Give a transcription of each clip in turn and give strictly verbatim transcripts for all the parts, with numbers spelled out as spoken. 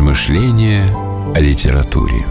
Размышления о литературе.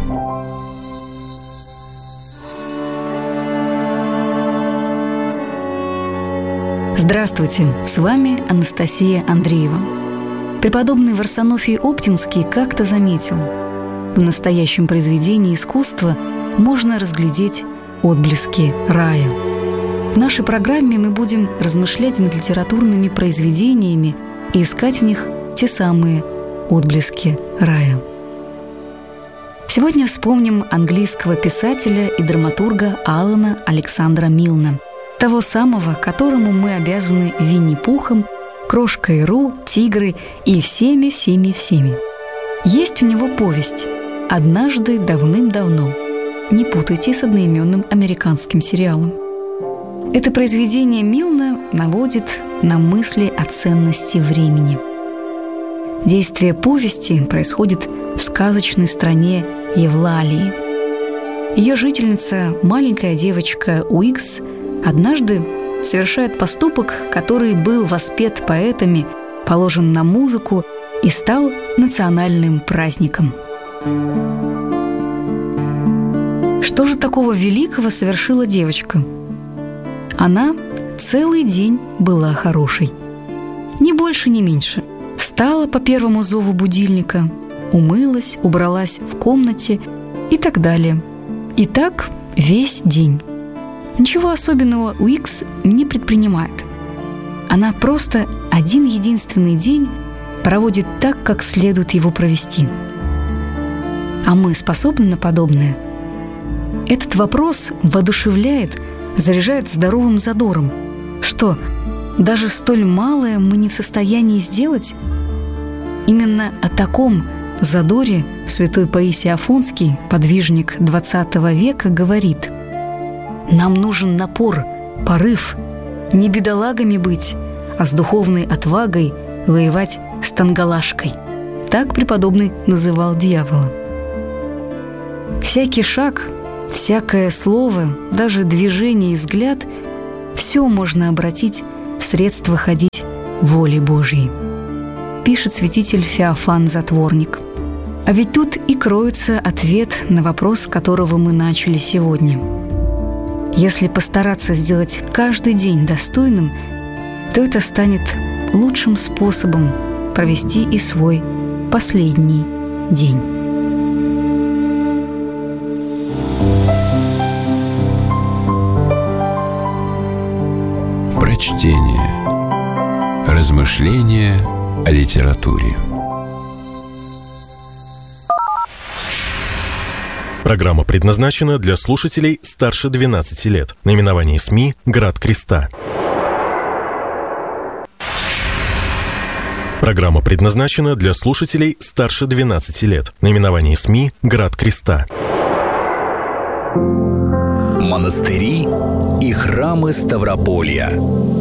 Здравствуйте, с вами Анастасия Андреева. Преподобный Варсонофий Оптинский как-то заметил: в настоящем произведении искусства можно разглядеть отблески рая. В нашей программе мы будем размышлять над литературными произведениями и искать в них те самые отблески рая. Сегодня вспомним английского писателя и драматурга Алана Александра Милна, того самого, которому мы обязаны Винни-Пухом, Крошкой Ру, Тигрой и всеми-всеми-всеми. Есть у него повесть «Однажды давным-давно». Не путайте с одноименным американским сериалом. Это произведение Милна наводит на мысли о ценности времени. Действие повести происходит в сказочной стране Евлалии. Ее жительница, маленькая девочка Уикс, однажды совершает поступок, который был воспет поэтами, положен на музыку и стал национальным праздником. Что же такого великого совершила девочка? Она целый день была хорошей. Ни больше, ни меньше. Встала по первому зову будильника, умылась, убралась в комнате и так далее. И так весь день. Ничего особенного Уикс не предпринимает. Она просто один единственный день проводит так, как следует его провести. А мы способны на подобное? Этот вопрос воодушевляет, заряжает здоровым задором. Что, даже столь малое мы не в состоянии сделать? Именно о таком задоре святой Паисий Афонский, подвижник двадцатого века, говорит: «Нам нужен напор, порыв, не бедолагами быть, а с духовной отвагой воевать с тангалашкой». Так преподобный называл дьявола. Всякий шаг, всякое слово, даже движение и взгляд — все можно обратить в средство ходить волей Божьей, пишет святитель Феофан Затворник. А ведь тут и кроется ответ на вопрос, с которого мы начали сегодня. Если постараться сделать каждый день достойным, то это станет лучшим способом провести и свой последний день. Прочтение. Размышления о литературе. Программа предназначена для слушателей старше двенадцати лет. Наименование СМИ «Град Креста». Программа предназначена для слушателей старше двенадцати лет. Наименование СМИ «Град Креста». Монастыри и храмы Ставрополья.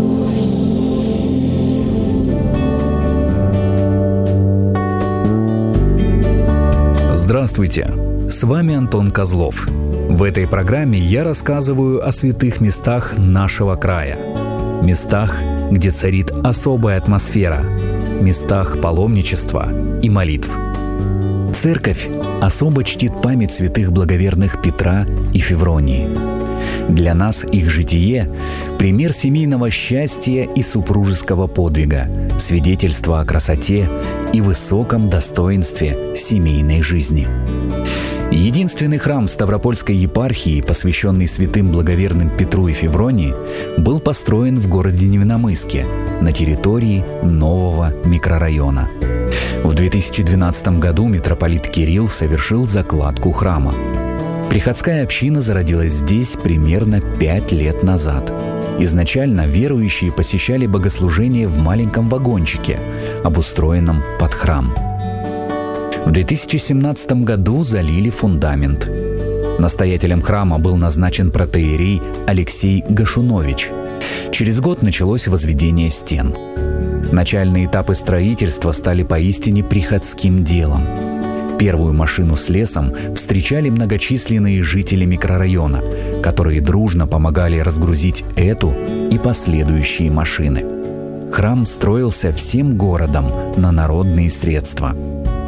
Здравствуйте! С вами Антон Козлов. В этой программе я рассказываю о святых местах нашего края. Местах, где царит особая атмосфера. Местах паломничества и молитв. Церковь особо чтит память святых благоверных Петра и Февронии. Для нас их житие – пример семейного счастья и супружеского подвига, свидетельство о красоте и высоком достоинстве семейной жизни. Единственный храм Ставропольской епархии, посвященный святым благоверным Петру и Февронии, был построен в городе Невиномысске на территории нового микрорайона. В две тысячи двенадцатом году митрополит Кирилл совершил закладку храма. Приходская община зародилась здесь примерно пять лет назад. Изначально верующие посещали богослужение в маленьком вагончике, обустроенном под храм. В две тысячи семнадцатом году залили фундамент. Настоятелем храма был назначен протоиерей Алексей Гашунович. Через год началось возведение стен. Начальные этапы строительства стали поистине приходским делом. Первую машину с лесом встречали многочисленные жители микрорайона, которые дружно помогали разгрузить эту и последующие машины. Храм строился всем городом на народные средства.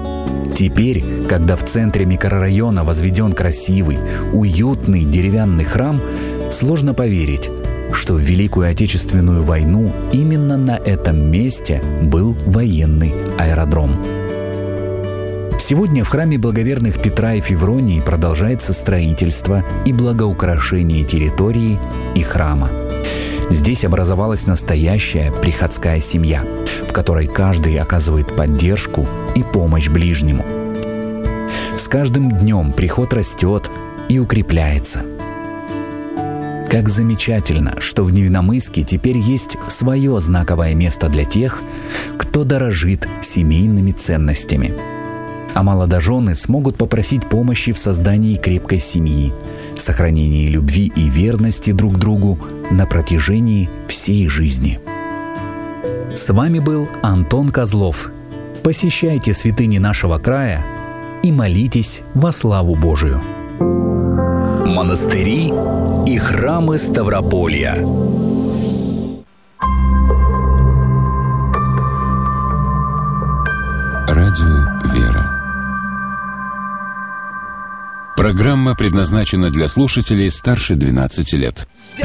Теперь, когда в центре микрорайона возведен красивый, уютный деревянный храм, сложно поверить, что в Великую Отечественную войну именно на этом месте был военный аэродром. Сегодня в храме благоверных Петра и Февронии продолжается строительство и благоукрашение территории и храма. Здесь образовалась настоящая приходская семья, в которой каждый оказывает поддержку и помощь ближнему. С каждым днем приход растет и укрепляется. Как замечательно, что в Невинномысске теперь есть свое знаковое место для тех, кто дорожит семейными ценностями. А молодожены смогут попросить помощи в создании крепкой семьи, сохранении любви и верности друг другу на протяжении всей жизни. С вами был Антон Козлов. Посещайте святыни нашего края и молитесь во славу Божию. Монастыри и храмы Ставрополья. Радио «Вера». Программа предназначена для слушателей старше двенадцати лет.